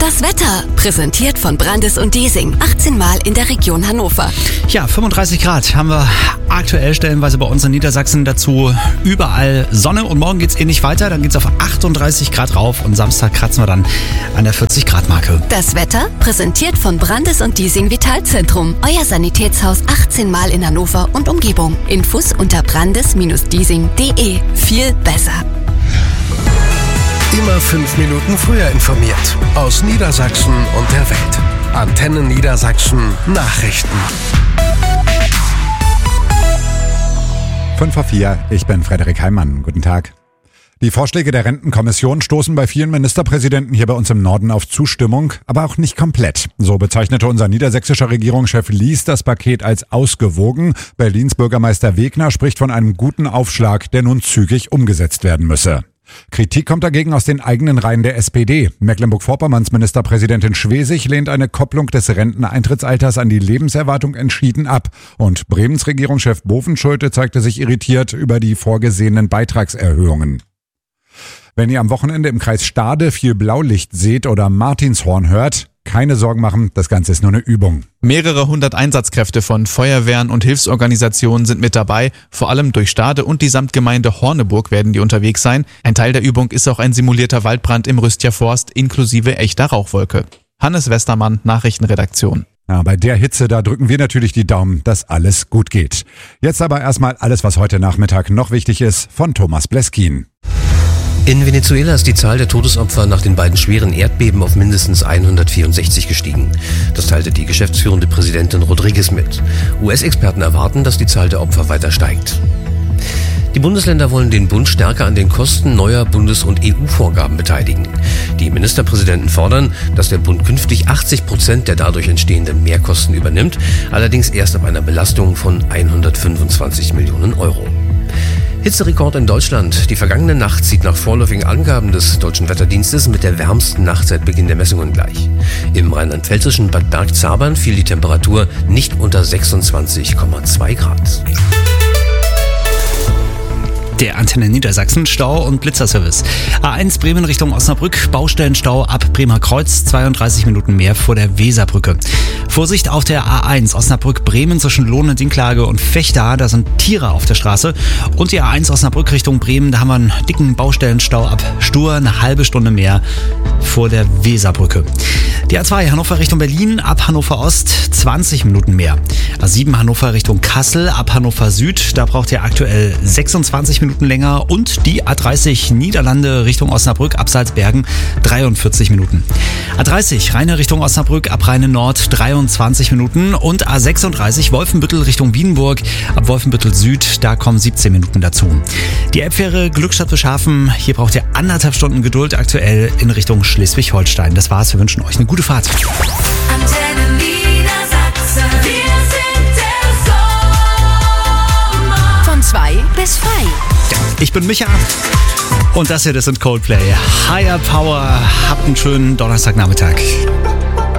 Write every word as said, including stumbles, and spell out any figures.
Das Wetter, präsentiert von Brandes und Diesing. achtzehn Mal in der Region Hannover. Ja, fünfunddreißig Grad haben wir aktuell stellenweise bei uns in Niedersachsen. Dazu überall Sonne und morgen geht's ähnlich weiter. Dann geht's auf achtunddreißig Grad rauf und Samstag kratzen wir dann an der vierzig Grad Marke. Das Wetter, präsentiert von Brandes und Diesing Vitalzentrum. Euer Sanitätshaus achtzehn Mal in Hannover und Umgebung. Infos unter brandes Bindestrich diesing Punkt de. Viel besser. Immer fünf Minuten früher informiert. Aus Niedersachsen und der Welt. Antenne Niedersachsen Nachrichten. fünf vor vier, ich bin Frederik Heimann. Guten Tag. Die Vorschläge der Rentenkommission stoßen bei vielen Ministerpräsidenten hier bei uns im Norden auf Zustimmung, aber auch nicht komplett. So bezeichnete unser niedersächsischer Regierungschef Lies das Paket als ausgewogen. Berlins Bürgermeister Wegner spricht von einem guten Aufschlag, der nun zügig umgesetzt werden müsse. Kritik kommt dagegen aus den eigenen Reihen der S P D. Mecklenburg-Vorpommerns Ministerpräsidentin Schwesig lehnt eine Kopplung des Renteneintrittsalters an die Lebenserwartung entschieden ab. Und Bremens Regierungschef Bovenschulte zeigte sich irritiert über die vorgesehenen Beitragserhöhungen. Wenn ihr am Wochenende im Kreis Stade viel Blaulicht seht oder Martinshorn hört, keine Sorgen machen, das Ganze ist nur eine Übung. Mehrere hundert Einsatzkräfte von Feuerwehren und Hilfsorganisationen sind mit dabei. Vor allem durch Stade und die Samtgemeinde Horneburg werden die unterwegs sein. Ein Teil der Übung ist auch ein simulierter Waldbrand im Rüstjer Forst inklusive echter Rauchwolke. Hannes Westermann, Nachrichtenredaktion. Ja, bei der Hitze, da drücken wir natürlich die Daumen, dass alles gut geht. Jetzt aber erstmal alles, was heute Nachmittag noch wichtig ist, von Thomas Bleskin. In Venezuela ist die Zahl der Todesopfer nach den beiden schweren Erdbeben auf mindestens hundertvierundsechzig gestiegen. Das teilte die geschäftsführende Präsidentin Rodriguez mit. U S-Experten erwarten, dass die Zahl der Opfer weiter steigt. Die Bundesländer wollen den Bund stärker an den Kosten neuer Bundes- und E U-Vorgaben beteiligen. Die Ministerpräsidenten fordern, dass der Bund künftig achtzig Prozent der dadurch entstehenden Mehrkosten übernimmt, allerdings erst ab einer Belastung von hundertfünfundzwanzig Millionen Euro. Hitzerekord in Deutschland. Die vergangene Nacht zieht nach vorläufigen Angaben des Deutschen Wetterdienstes mit der wärmsten Nacht seit Beginn der Messungen gleich. Im rheinland-pfälzischen Bad Bergzabern fiel die Temperatur nicht unter sechsundzwanzig Komma zwei Grad. Der Antenne Niedersachsen, Stau- und Blitzerservice. A eins Bremen Richtung Osnabrück, Baustellenstau ab Bremer Kreuz, zweiunddreißig Minuten mehr vor der Weserbrücke. Vorsicht auf der A eins Osnabrück-Bremen zwischen Lohne, Dinklage und Vechta, da sind Tiere auf der Straße. Und die A eins Osnabrück Richtung Bremen, da haben wir einen dicken Baustellenstau ab Stur, eine halbe Stunde mehr vor der Weserbrücke. Die A zwei Hannover Richtung Berlin, ab Hannover Ost, zwanzig Minuten mehr. A sieben Hannover Richtung Kassel, ab Hannover Süd, da braucht ihr aktuell sechsundzwanzig Minuten länger. Und die A dreißig Niederlande Richtung Osnabrück, ab Salzbergen, dreiundvierzig Minuten. A dreißig Rheine Richtung Osnabrück, ab Rheine Nord, dreiundzwanzig Minuten. Und A sechsunddreißig Wolfenbüttel Richtung Wiedenburg, ab Wolfenbüttel Süd, da kommen siebzehn Minuten dazu. Die Elbfähre Glückstadt-Bischhafen, hier braucht ihr anderthalb Stunden Geduld aktuell in Richtung Schleswig-Holstein. Das war's, wir wünschen euch eine gute Fahrt. Antenne Niedersachsen, wir sind der Sommer. Von zwei bis frei. Ich bin Micha und das hier, das sind Coldplay. Higher Power, habt einen schönen Donnerstagnachmittag.